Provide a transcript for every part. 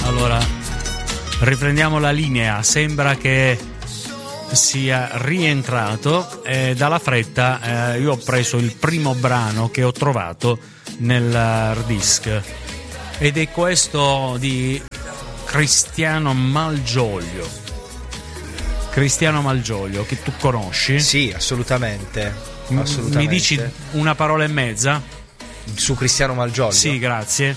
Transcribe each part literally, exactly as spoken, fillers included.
Allora, riprendiamo la linea. Sembra che sia rientrato e dalla fretta eh, io ho preso il primo brano che ho trovato nell'hard disk ed è questo di Cristiano Malgioglio. Cristiano Malgioglio, che tu conosci? Sì, assolutamente, assolutamente. Mi dici una parola e mezza? Su Cristiano Malgioglio? Sì, grazie.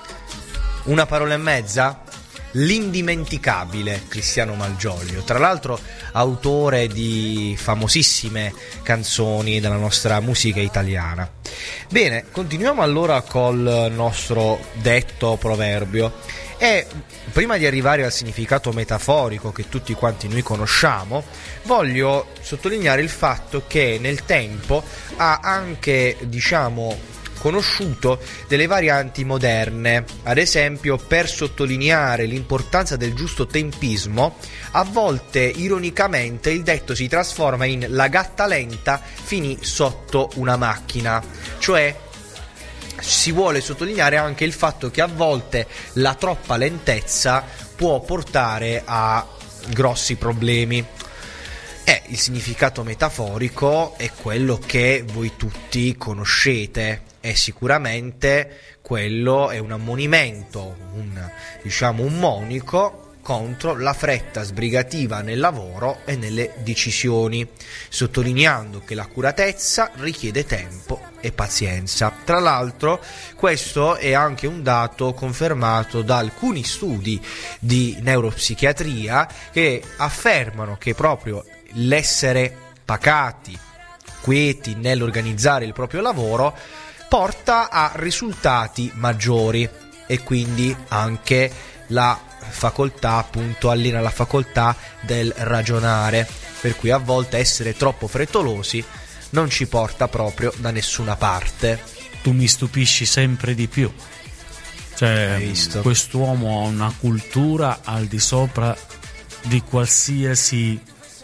Una parola e mezza? L'indimenticabile Cristiano Malgioglio, tra l'altro autore di famosissime canzoni della nostra musica italiana. Bene, continuiamo allora col nostro detto proverbio e prima di arrivare al significato metaforico che tutti quanti noi conosciamo, voglio sottolineare il fatto che nel tempo ha anche, diciamo, conosciuto delle varianti moderne. Ad esempio, per sottolineare l'importanza del giusto tempismo, a volte ironicamente il detto si trasforma in la gatta lenta finì sotto una macchina, cioè si vuole sottolineare anche il fatto che a volte la troppa lentezza può portare a grossi problemi. E il significato metaforico è quello che voi tutti conoscete. E sicuramente quello è un ammonimento, un, diciamo un monico contro la fretta sbrigativa nel lavoro e nelle decisioni, sottolineando che l'accuratezza richiede tempo e pazienza. Tra l'altro questo è anche un dato confermato da alcuni studi di neuropsichiatria che affermano che proprio l'essere pacati, quieti nell'organizzare il proprio lavoro porta a risultati maggiori e quindi anche la facoltà, appunto, allena la facoltà del ragionare, per cui a volte essere troppo frettolosi non ci porta proprio da nessuna parte. Tu mi stupisci sempre di più. Cioè, Hai visto? Quest'uomo ha una cultura al di sopra di qualsiasi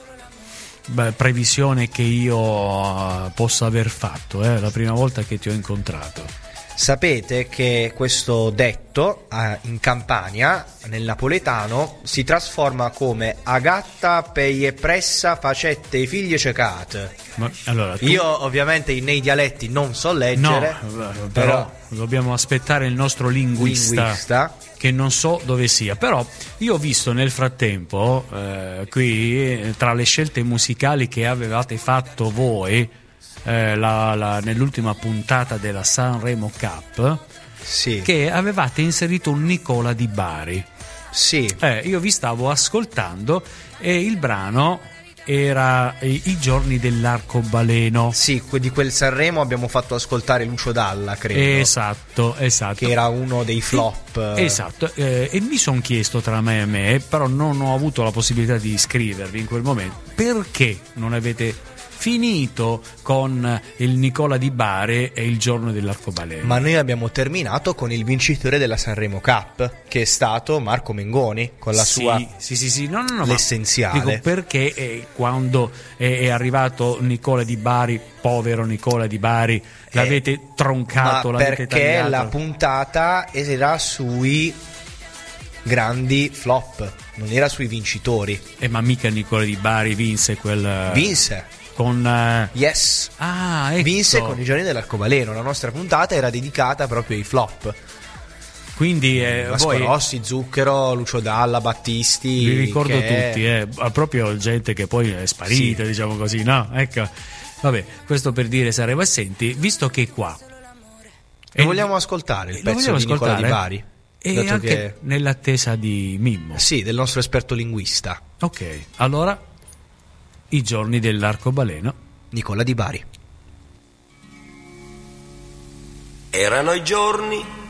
Beh, previsione che io uh, possa aver fatto, eh, la prima volta che ti ho incontrato. Sapete che questo detto eh, in Campania, nel napoletano, si trasforma come agatta peie pressa facette i figli cecate. Ma, allora, tu... Io ovviamente nei dialetti non so leggere, no, però, però dobbiamo aspettare il nostro linguista, linguista che non so dove sia. Però io ho visto nel frattempo eh, qui tra le scelte musicali che avevate fatto voi eh, la, la, nell'ultima puntata della Sanremo Cup, sì, che avevate inserito un Nicola Di Bari. Sì. Eh, io vi stavo ascoltando e il brano era I giorni dell'arcobaleno. Sì, di quel Sanremo abbiamo fatto ascoltare Lucio Dalla, credo. Esatto, esatto. Che era uno dei flop. E, esatto, eh, e mi sono chiesto tra me e me, però non ho avuto la possibilità di scrivervi in quel momento, perché non avete finito con il Nicola Di Bari e il giorno dell'arcobaleno? Ma noi abbiamo terminato con il vincitore della Sanremo Cup, che è stato Marco Mengoni, con la sì, sua sì, sì, sì. No, no, no, l'essenziale. Dico perché eh, quando è, è arrivato Nicola Di Bari, povero Nicola Di Bari, l'avete eh, troncato, ma l'avete perché tagliato. la puntata era sui grandi flop, non era sui vincitori. Eh, ma mica Nicola Di Bari vinse quel... Vinse. Con uh... yes, ah, ecco. vinse con i giorni dell'arcobaleno. La nostra puntata era dedicata proprio ai flop. Quindi eh, Vasco voi... Rossi, Zucchero, Lucio Dalla, Battisti. Vi ricordo che... tutti, eh, proprio gente che poi è sparita, sì, diciamo così, no? Ecco, vabbè, questo per dire Sanremo. E senti, visto che qua e vogliamo ascoltare il pezzo di Nicola Di Bari e anche che... nell'attesa di Mimmo. Sì, del nostro esperto linguista. Ok, allora I giorni dell'arcobaleno, Nicola Di Bari. Erano i giorni